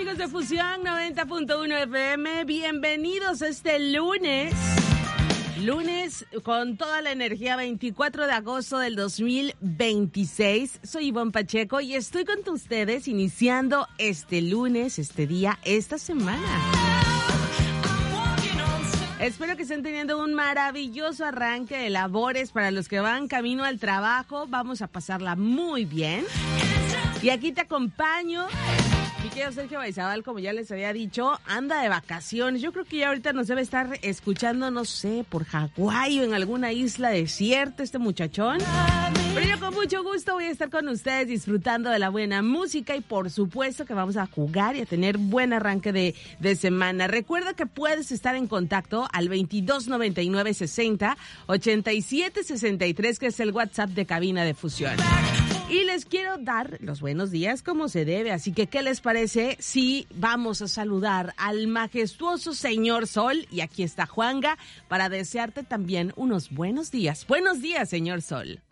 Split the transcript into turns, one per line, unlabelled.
amigos de Fusión 90.1 FM? Bienvenidos este lunes con toda la energía, 24 de agosto del 2026. Soy Ivonne Pacheco y estoy con ustedes iniciando este lunes, este día, esta semana. Espero que estén teniendo un maravilloso arranque de labores para los que van camino al trabajo. Vamos a pasarla muy bien. Y aquí te acompaño. Mi querido Sergio Baizabal, como ya les había dicho, anda de vacaciones. Yo creo que ya ahorita nos debe estar escuchando, no sé, por Hawái o en alguna isla desierta este muchachón. Pero yo con mucho gusto voy a estar con ustedes disfrutando de la buena música y por supuesto que vamos a jugar y a tener buen arranque de semana. Recuerda que puedes estar en contacto al 2299-60-8763, que es el WhatsApp de Cabina de Fusión. Y les quiero dar los buenos días como se debe, así que ¿qué les parece si vamos a saludar al majestuoso señor Sol? Y aquí está Juanga para desearte también unos buenos días. Buenos días, señor Sol.